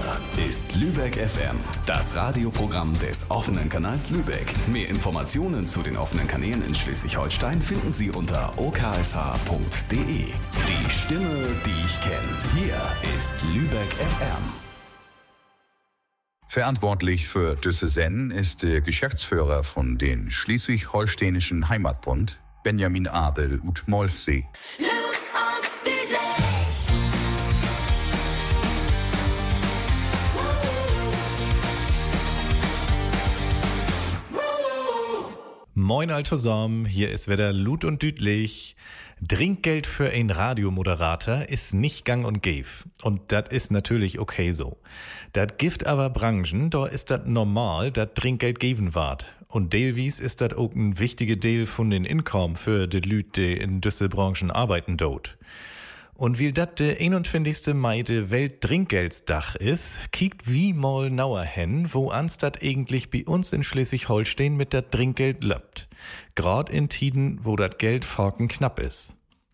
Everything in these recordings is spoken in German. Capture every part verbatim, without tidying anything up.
ist Lübeck F M, das Radioprogramm des offenen Kanals Lübeck. Mehr Informationen zu den offenen Kanälen in Schleswig-Holstein finden Sie unter o k s h punkt d e. Die Stimme, die ich kenne. Hier ist Lübeck F M. Verantwortlich für diese Sendung ist der Geschäftsführer von den Schleswig-Holsteinischen Heimatbund, Benjamin Abel ut Molfsee. Moin all zusammen, hier ist wieder Lut und Düdlich. Trinkgeld für ein Radiomoderator ist nicht gang und gäbe. Und das ist natürlich okay so. Das gibt aber Branchen, da ist das normal, dass Trinkgeld geben ward. Und Deelwies ist das auch ein wichtiger Teil von den Inkommen für die Lüt, die in diese Branchen arbeiten dort. Und weil das der einundzwanzigste Mai der Welttrinkgeldsdach ist, kiekt wie mal nauer hin, wo anstatt eigentlich bei uns in Schleswig-Holstein mit dat Trinkgeld löppt. Grad in Tiden, wo dat Geld forken knapp ist.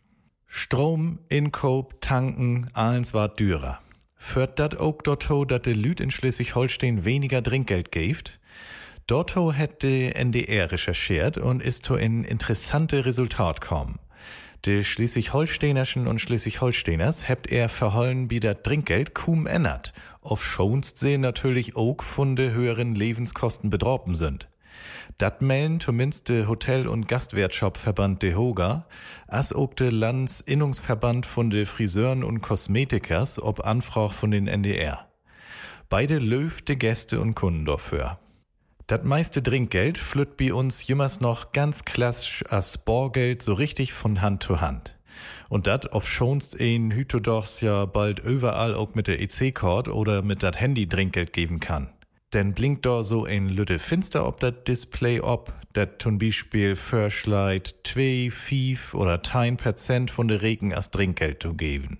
Strom, Inkoop, Tanken, allens war dürer. Führt dat auch dorto, dat de Lüt in Schleswig-Holstein weniger Trinkgeld geeft? Dorto hat de N D R recherchiert und ist to in interessante Resultat kommen. De Schleswig-Holsteinerschen und Schleswig-Holsteiners hebt er verhollen bi dat Trinkgeld kaum ändert. Auf schonst sie natürlich auch von de höheren Lebenskosten betroffen sind. Dat melden zumindest de Hotel- und Gastwirtschaftsverband de Hoga, as auch de Landsinnungsverband von de Friseuren und Kosmetikers ob Anfrage von den N D R. Beide löft de Gäste und Kunden dafür. Das meiste Trinkgeld flütt bei uns jümmers noch ganz klassisch als Bargeld so richtig von Hand zu Hand. Und dat auf schonst ein Hütodochs ja bald überall auch mit der E C-Card oder mit dat Handy Trinkgeld geben kann. Denn blinkt da so ein Lütte finster ob dat Display ob, dat zum Beispiel Förschleit zwei, fünf oder zehn Prozent von der Regen als Trinkgeld zu geben.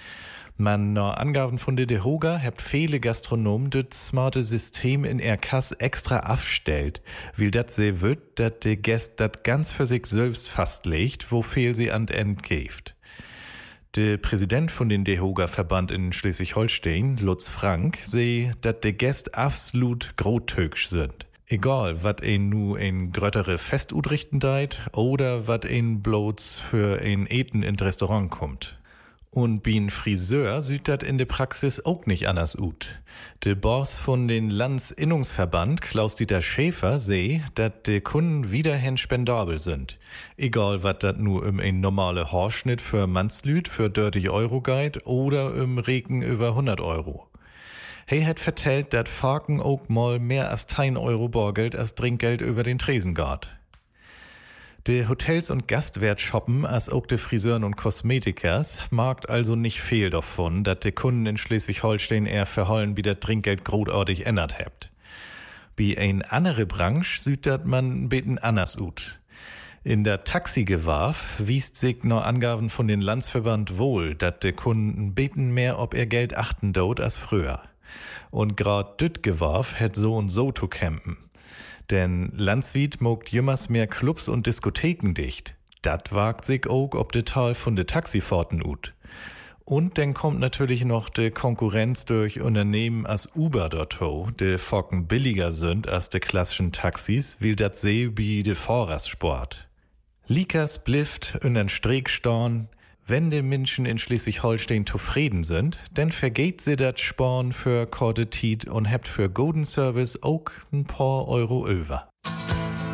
Man nach Angaben von der Dehoga habt viele Gastronomen das smarte System in er Kass extra aufstellt, weil dat se wird, dat de Gäst dat ganz für sich selbst fastlegt, wo viel sie an End geft. Der Präsident von den Dehoga-Verband in Schleswig-Holstein, Lutz Frank, seh, dat de Gäst absolut großtöksch sind. Egal, wat ein nu ein gröttere Fest udrichten deit oder wat ein bloß für ein Eten in Restaurant kommt. Und bin Friseur sieht dat in der Praxis auch nicht anders ut. De Boss von den Landsinnungsverband, Klaus-Dieter Schäfer, seh, dat de Kunden wiederhin spendabel sind. Egal, wat dat nur im ein normale Haarschnitt für Mannslüt für dreißig Euro geht oder im Regen über hundert Euro. Hey hat vertellt, dat Faken auch mal mehr als zehn Euro Bargeld als Trinkgeld über den Tresen geht. De Hotels und Gastwirtschappen, als auch de Friseuren und Kosmetikers, magt also nicht viel davon, dat de Kunden in Schleswig-Holstein eher verhollen, wie dat Trinkgeld großartig ändert hebt. Wie ein andere Branche sieht dat man beten anders ut. In der Taxigewarf wiest sich noch Angaben von den Landsverband wohl, dat de Kunden beten mehr ob ihr Geld achten dort als früher. Und grad düt Gewarf hätt so und so zu campen. Denn Landswied mogt jümmers mehr Clubs und Diskotheken dicht. Dat wagt sich auch ob de Tal von de Taxifahrten ut. Und dann kommt natürlich noch de Konkurrenz durch Unternehmen als Uber dortho, de focken billiger sind als de klassischen Taxis, will dat see wie de Vorratssport. Likas blifft und en Streeck storn. Wenn die Menschen in Schleswig-Holstein zufrieden sind, dann vergeht sie dat Sporn für Korte Tiet und hebt für Golden Service auch ein paar Euro über.